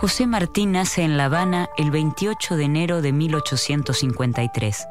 José Martí nace en La Habana el 28 de enero de 1853.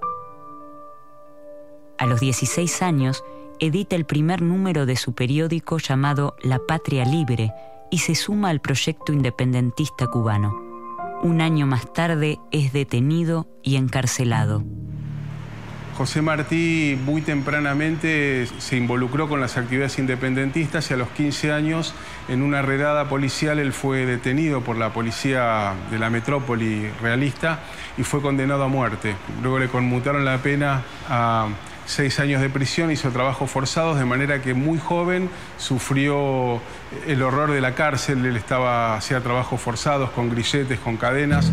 A los 16 años, edita el primer número de su periódico llamado La Patria Libre y se suma al proyecto independentista cubano. Un año más tarde es detenido y encarcelado. José Martí muy tempranamente se involucró con las actividades independentistas y a los 15 años, en una redada policial, él fue detenido por la policía de la metrópoli realista y fue condenado a muerte. Luego le conmutaron la pena a 6 años de prisión, hizo trabajos forzados, de manera que muy joven sufrió el horror de la cárcel. Él hacía trabajos forzados con grilletes, con cadenas.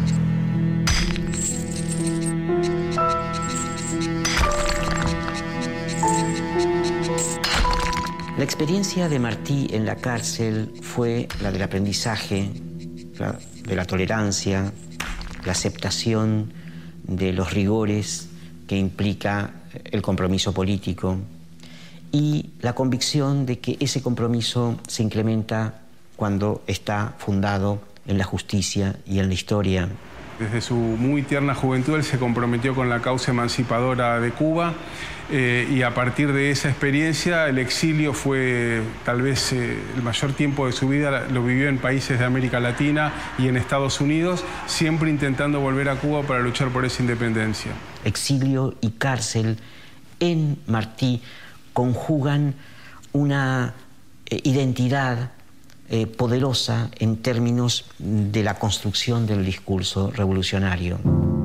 La experiencia de Martí en la cárcel fue la del aprendizaje, de la tolerancia, la aceptación de los rigores que implica el compromiso político y la convicción de que ese compromiso se incrementa cuando está fundado en la justicia y en la historia. Desde su muy tierna juventud él se comprometió con la causa emancipadora de Cuba y a partir de esa experiencia el exilio fue tal vez el mayor tiempo de su vida, lo vivió en países de América Latina y en Estados Unidos, siempre intentando volver a Cuba para luchar por esa independencia. Exilio y cárcel en Martí conjugan una identidad poderosa en términos de la construcción del discurso revolucionario.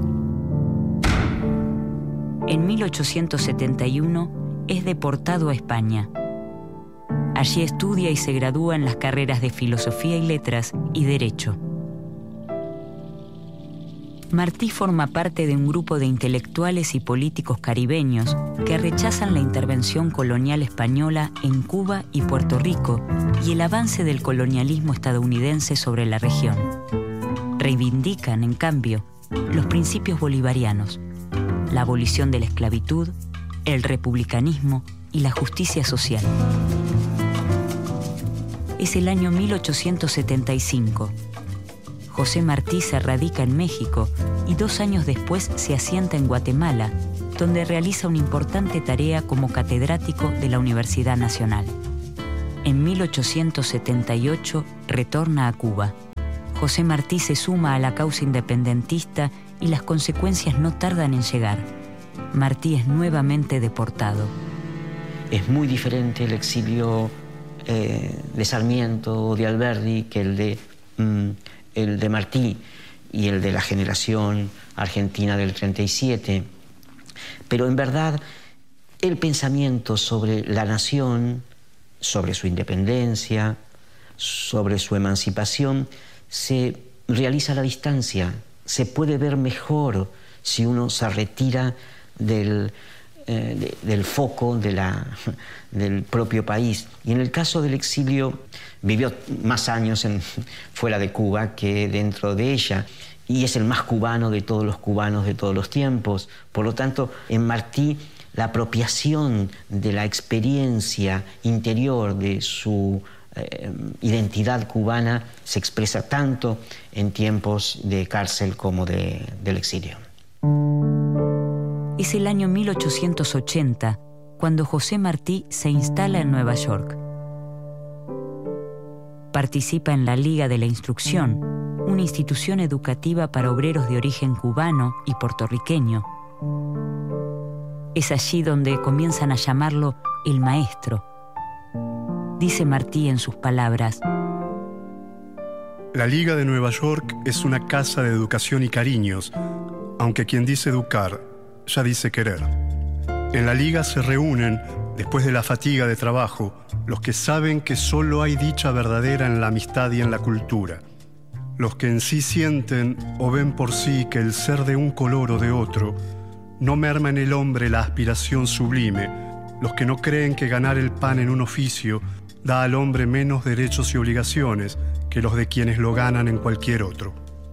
En 1871 es deportado a España. Allí estudia y se gradúa en las carreras de Filosofía y Letras y Derecho. Martí forma parte de un grupo de intelectuales y políticos caribeños que rechazan la intervención colonial española en Cuba y Puerto Rico y el avance del colonialismo estadounidense sobre la región. Reivindican, en cambio, los principios bolivarianos, la abolición de la esclavitud, el republicanismo y la justicia social. Es el año 1875. José Martí se radica en México y 2 años después se asienta en Guatemala, donde realiza una importante tarea como catedrático de la Universidad Nacional. En 1878 retorna a Cuba. José Martí se suma a la causa independentista y las consecuencias no tardan en llegar. Martí es nuevamente deportado. Es muy diferente el exilio de Sarmiento o de Alberdi que el de Martí y el de la generación argentina del 37. Pero en verdad el pensamiento sobre la nación, sobre su independencia, sobre su emancipación, se realiza a la distancia. Se puede ver mejor si uno se retira del foco del propio país. Y en el caso del exilio, vivió más años fuera de Cuba que dentro de ella, y es el más cubano de todos los cubanos de todos los tiempos. Por lo tanto, en Martí, la apropiación de la experiencia interior de su identidad cubana se expresa tanto en tiempos de cárcel como del exilio. Es el año 1880 cuando José Martí se instala en Nueva York. Participa en la Liga de la Instrucción, una institución educativa para obreros de origen cubano y puertorriqueño. Es allí donde comienzan a llamarlo el maestro. Dice Martí en sus palabras: La Liga de Nueva York es una casa de educación y cariños, aunque quien dice educar ya dice querer. En la Liga se reúnen, después de la fatiga de trabajo, los que saben que solo hay dicha verdadera en la amistad y en la cultura, los que en sí sienten o ven por sí que el ser de un color o de otro no merma en el hombre la aspiración sublime, los que no creen que ganar el pan en un oficio da al hombre menos derechos y obligaciones que los de quienes lo ganan en cualquier otro.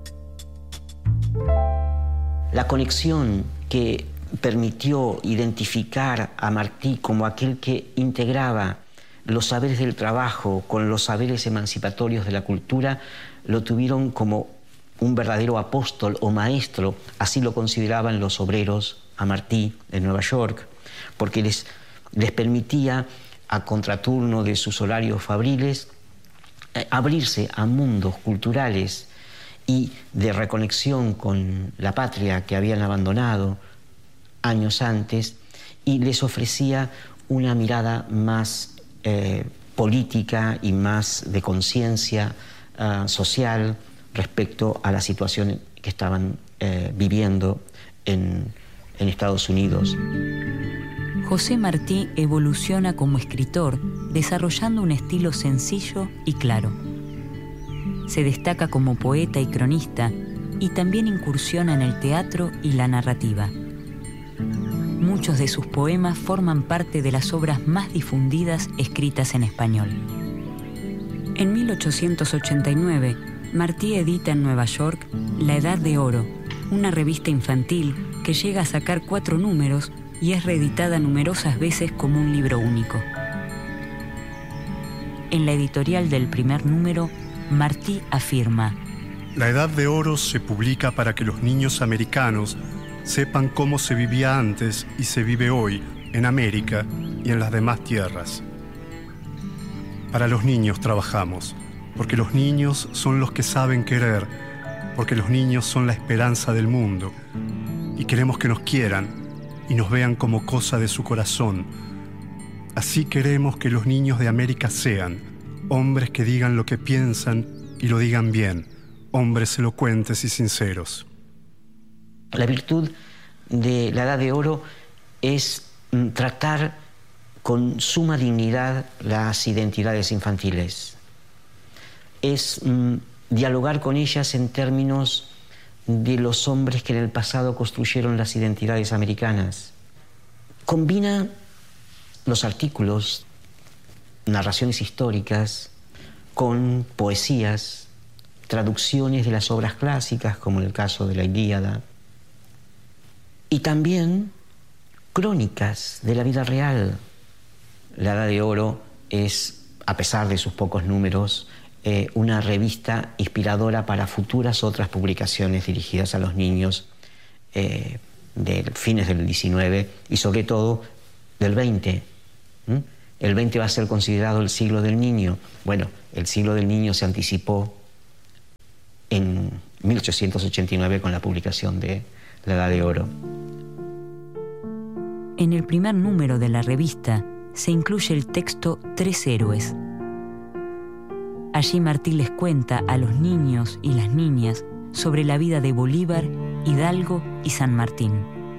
La conexión que permitió identificar a Martí como aquel que integraba los saberes del trabajo con los saberes emancipatorios de la cultura, lo tuvieron como un verdadero apóstol o maestro, así lo consideraban los obreros a Martí en Nueva York, porque les permitía, a contraturno de sus horarios fabriles, abrirse a mundos culturales y de reconexión con la patria que habían abandonado años antes, y les ofrecía una mirada más política y más de conciencia social respecto a la situación que estaban viviendo en Estados Unidos. José Martí evoluciona como escritor, desarrollando un estilo sencillo y claro. Se destaca como poeta y cronista y también incursiona en el teatro y la narrativa. Muchos de sus poemas forman parte de las obras más difundidas escritas en español. En 1889, Martí edita en Nueva York La Edad de Oro, una revista infantil que llega a sacar 4 números y es reeditada numerosas veces como un libro único. En la editorial del primer número, Martí afirma: La Edad de Oro se publica para que los niños americanos sepan cómo se vivía antes y se vive hoy en América y en las demás tierras. Para los niños trabajamos, porque los niños son los que saben querer, porque los niños son la esperanza del mundo, y queremos que nos quieran y nos vean como cosa de su corazón. Así queremos que los niños de América sean hombres que digan lo que piensan y lo digan bien, hombres elocuentes y sinceros. La virtud de la Edad de Oro es tratar con suma dignidad las identidades infantiles. Es dialogar con ellas en términos de los hombres que en el pasado construyeron las identidades americanas. Combina los artículos, narraciones históricas, con poesías, traducciones de las obras clásicas, como en el caso de la Ilíada, y también crónicas de la vida real. La Edad de Oro es, a pesar de sus pocos números, una revista inspiradora para futuras otras publicaciones dirigidas a los niños de fines del XIX y sobre todo del XX. El XX va a ser considerado el siglo del niño. Bueno, el siglo del niño se anticipó en 1889 con la publicación de La Edad de Oro. En el primer número de la revista se incluye el texto 3 héroes. Allí Martí les cuenta a los niños y las niñas sobre la vida de Bolívar, Hidalgo y San Martín.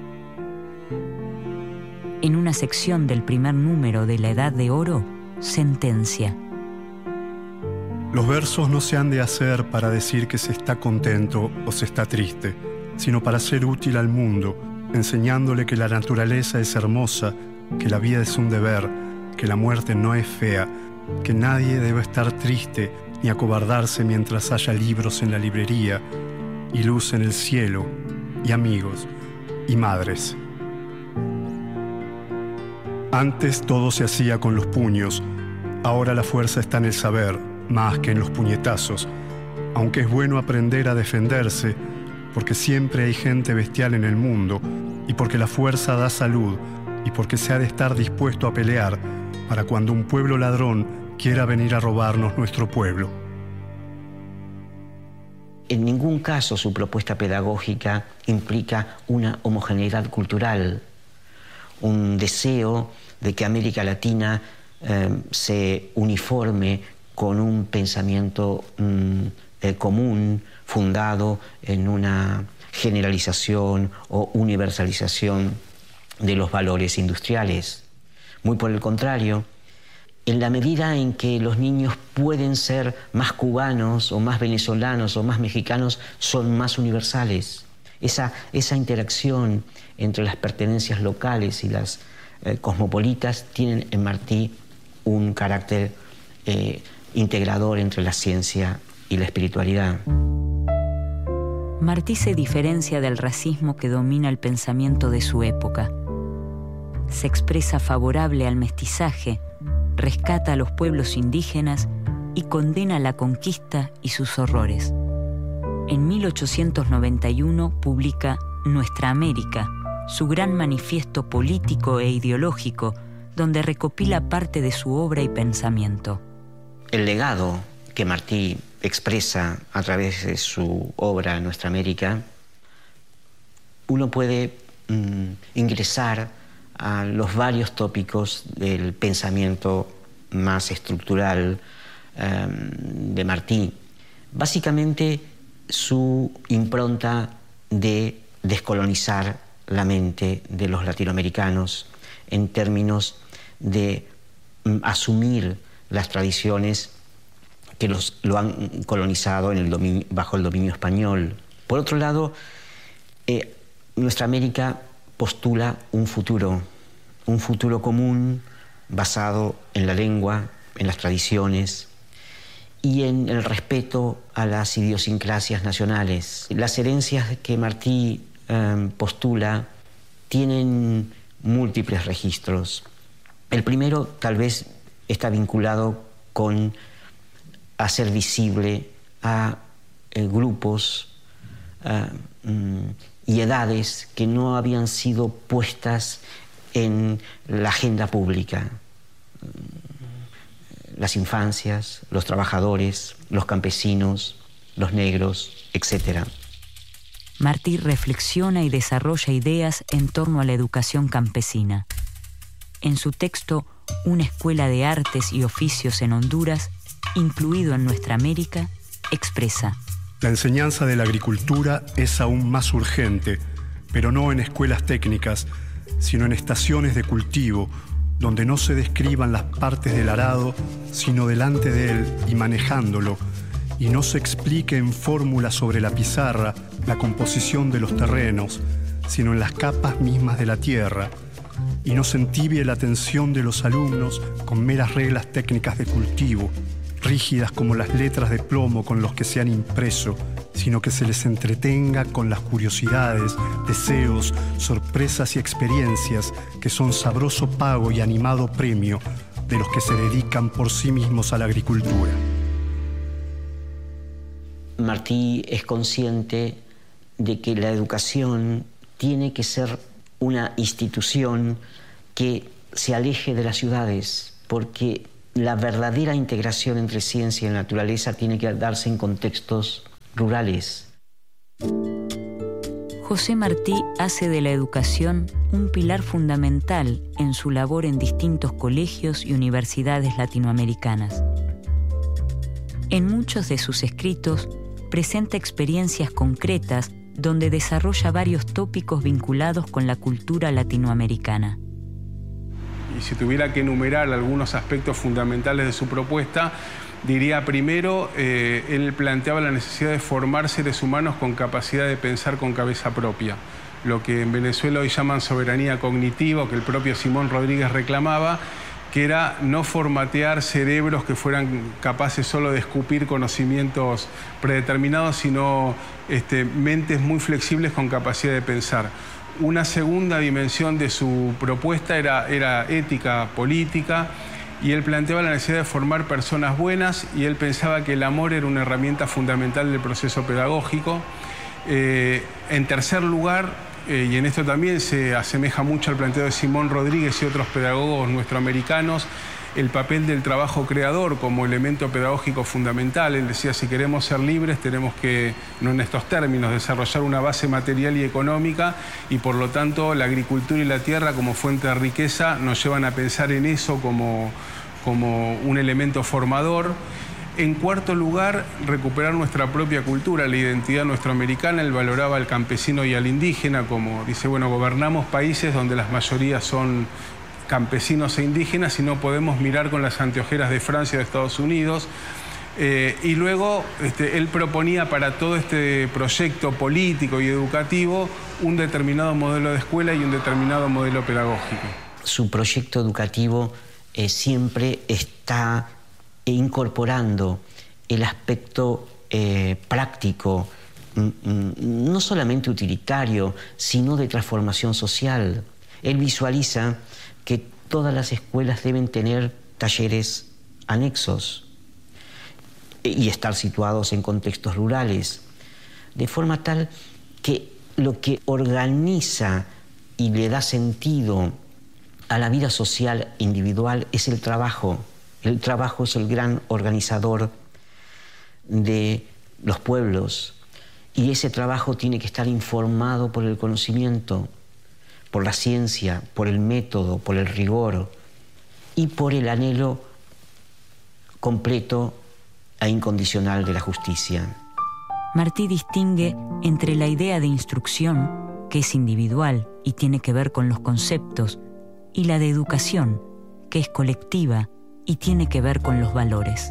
En una sección del primer número de La Edad de Oro, sentencia: Los versos no se han de hacer para decir que se está contento o se está triste, sino para ser útil al mundo, enseñándole que la naturaleza es hermosa, que la vida es un deber, que la muerte no es fea, que nadie debe estar triste ni acobardarse mientras haya libros en la librería y luz en el cielo y amigos y madres. Antes todo se hacía con los puños, ahora la fuerza está en el saber, más que en los puñetazos, aunque es bueno aprender a defenderse, porque siempre hay gente bestial en el mundo y porque la fuerza da salud y porque se ha de estar dispuesto a pelear para cuando un pueblo ladrón quiera venir a robarnos nuestro pueblo. En ningún caso su propuesta pedagógica implica una homogeneidad cultural, un deseo de que América Latina se uniforme con un pensamiento común, fundado en una generalización o universalización de los valores industriales. Muy por el contrario, en la medida en que los niños pueden ser más cubanos o más venezolanos o más mexicanos, son más universales. Esa interacción entre las pertenencias locales y las cosmopolitas tienen en Martí un carácter integrador entre la ciencia y la espiritualidad. Martí se diferencia del racismo que domina el pensamiento de su época. Se expresa favorable al mestizaje, rescata a los pueblos indígenas y condena la conquista y sus horrores. En 1891 publica Nuestra América, su gran manifiesto político e ideológico, donde recopila parte de su obra y pensamiento. El legado que Martí expresa a través de su obra Nuestra América, uno puede ingresar a los varios tópicos del pensamiento más estructural de Martí. Básicamente, su impronta de descolonizar la mente de los latinoamericanos en términos de asumir las tradiciones que lo han colonizado bajo el dominio español. Por otro lado, Nuestra América postula un futuro común basado en la lengua, en las tradiciones y en el respeto a las idiosincrasias nacionales. Las herencias que Martí postula tienen múltiples registros. El primero tal vez está vinculado con hacer visible a grupos y edades que no habían sido puestas en la agenda pública. Las infancias, los trabajadores, los campesinos, los negros, etc. Martí reflexiona y desarrolla ideas en torno a la educación campesina. En su texto Una escuela de artes y oficios en Honduras, incluido en Nuestra América, expresa: la enseñanza de la agricultura es aún más urgente, pero no en escuelas técnicas, sino en estaciones de cultivo, donde no se describan las partes del arado, sino delante de él y manejándolo, y no se explique en fórmulas sobre la pizarra la composición de los terrenos, sino en las capas mismas de la tierra, y no se entibie la atención de los alumnos con meras reglas técnicas de cultivo, rígidas como las letras de plomo con los que se han impreso, sino que se les entretenga con las curiosidades, deseos, sorpresas y experiencias que son sabroso pago y animado premio de los que se dedican por sí mismos a la agricultura. Martí es consciente de que la educación tiene que ser una institución que se aleje de las ciudades, porque la verdadera integración entre ciencia y naturaleza tiene que darse en contextos rurales. José Martí hace de la educación un pilar fundamental en su labor en distintos colegios y universidades latinoamericanas. En muchos de sus escritos presenta experiencias concretas donde desarrolla varios tópicos vinculados con la cultura latinoamericana. Y si tuviera que enumerar algunos aspectos fundamentales de su propuesta, diría primero, él planteaba la necesidad de formar seres humanos con capacidad de pensar con cabeza propia, lo que en Venezuela hoy llaman soberanía cognitiva, que el propio Simón Rodríguez reclamaba, que era no formatear cerebros que fueran capaces solo de escupir conocimientos predeterminados, sino mentes muy flexibles con capacidad de pensar. Una segunda dimensión de su propuesta era ética política, y él planteaba la necesidad de formar personas buenas, y él pensaba que el amor era una herramienta fundamental del proceso pedagógico. En tercer lugar, y en esto también se asemeja mucho al planteo de Simón Rodríguez y otros pedagogos nuestroamericanos, el papel del trabajo creador como elemento pedagógico fundamental. Él decía, si queremos ser libres tenemos que, no en estos términos, desarrollar una base material y económica, y por lo tanto la agricultura y la tierra como fuente de riqueza nos llevan a pensar en eso como un elemento formador. En cuarto lugar, recuperar nuestra propia cultura, la identidad nuestroamericana. Él valoraba al campesino y al indígena, como dice, bueno, gobernamos países donde las mayorías son campesinos e indígenas y no podemos mirar con las anteojeras de Francia o de Estados Unidos. Y luego él proponía para todo este proyecto político y educativo un determinado modelo de escuela y un determinado modelo pedagógico. Su proyecto educativo siempre está incorporando el aspecto práctico, no solamente utilitario, sino de transformación social. Él visualiza que todas las escuelas deben tener talleres anexos y estar situados en contextos rurales, de forma tal que lo que organiza y le da sentido a la vida social individual es el trabajo. El trabajo es el gran organizador de los pueblos, y ese trabajo tiene que estar informado por el conocimiento, por la ciencia, por el método, por el rigor y por el anhelo completo e incondicional de la justicia. Martí distingue entre la idea de instrucción, que es individual y tiene que ver con los conceptos, y la de educación, que es colectiva y tiene que ver con los valores.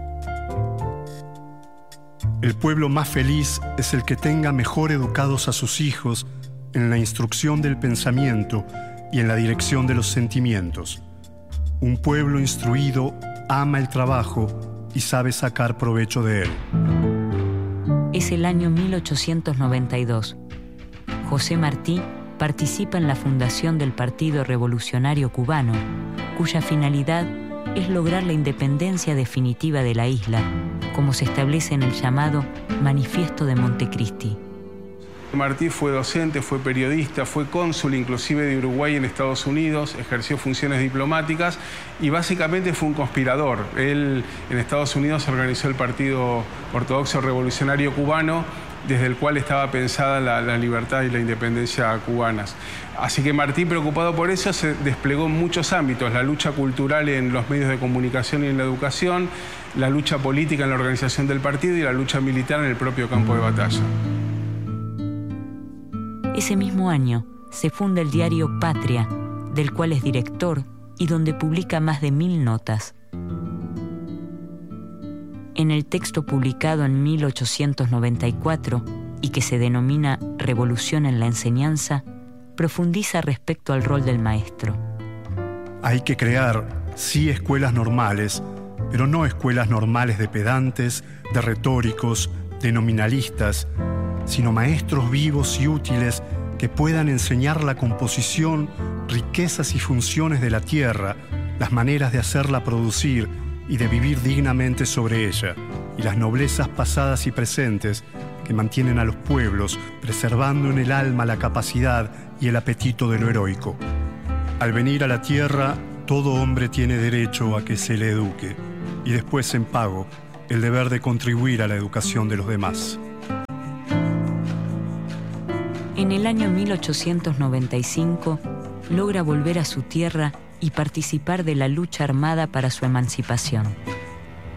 El pueblo más feliz es el que tenga mejor educados a sus hijos en la instrucción del pensamiento y en la dirección de los sentimientos. Un pueblo instruido ama el trabajo y sabe sacar provecho de él. Es el año 1892. José Martí participa en la fundación del Partido Revolucionario Cubano, cuya finalidad es lograr la independencia definitiva de la isla, como se establece en el llamado Manifiesto de Montecristi. Martí fue docente, fue periodista, fue cónsul inclusive de Uruguay en Estados Unidos, ejerció funciones diplomáticas y básicamente fue un conspirador. Él en Estados Unidos organizó el Partido Ortodoxo Revolucionario Cubano, desde el cual estaba pensada la libertad y la independencia cubanas. Así que Martí, preocupado por eso, se desplegó en muchos ámbitos: la lucha cultural en los medios de comunicación y en la educación, la lucha política en la organización del partido y la lucha militar en el propio campo de batalla. Ese mismo año se funda el diario Patria, del cual es director y donde publica más de 1000 notas. En el texto publicado en 1894 y que se denomina Revolución en la Enseñanza, profundiza respecto al rol del maestro. Hay que crear, sí, escuelas normales, pero no escuelas normales de pedantes, de retóricos, de nominalistas, sino maestros vivos y útiles que puedan enseñar la composición, riquezas y funciones de la tierra, las maneras de hacerla producir y de vivir dignamente sobre ella, y las noblezas pasadas y presentes que mantienen a los pueblos, preservando en el alma la capacidad y el apetito de lo heroico. Al venir a la tierra, todo hombre tiene derecho a que se le eduque, y después, en pago, el deber de contribuir a la educación de los demás. En el año 1895 logra volver a su tierra y participar de la lucha armada para su emancipación.